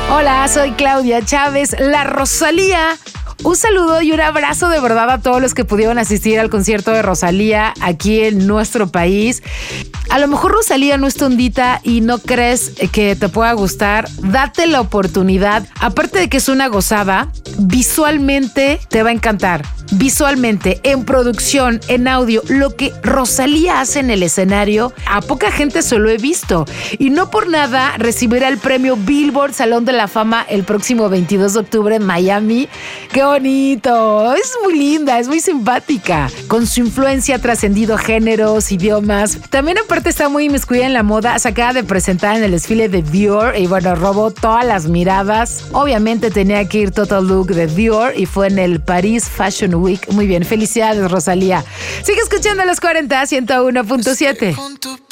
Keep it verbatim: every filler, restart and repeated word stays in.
Hola, soy Claudia Chávez, la Rosalía. Un saludo y un abrazo de verdad a todos los que pudieron asistir al concierto de Rosalía aquí en nuestro país. A lo mejor Rosalía no es tondita y no crees que te pueda gustar. Date la oportunidad. Aparte de que es una gozada, visualmente te va a encantar. Visualmente, en producción, en audio, lo que Rosalía hace en el escenario, a poca gente se lo he visto. Y no por nada recibirá el premio Billboard Salón de la Fama el próximo veintidós de octubre en Miami. ¡Qué bonito! Es muy linda, es muy simpática. Con su influencia ha trascendido géneros, idiomas. También aparte está muy inmiscuida en la moda. Se acaba de presentar en el desfile de Dior y bueno, robó todas las miradas. Obviamente tenía que ir Total Look de Dior y fue en el Paris Fashion Week. Muy bien, felicidades Rosalía. Sigue escuchando a los cuarenta, ciento uno punto siete.